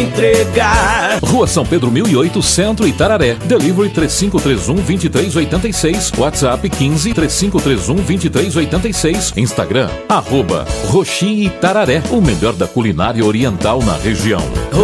entregar. Rua São Pedro 1008, Centro, Itararé. Delivery 3531-2386. WhatsApp 15 3531-2386. Instagram @Roxi Itararé. O melhor da culinária oriental na região.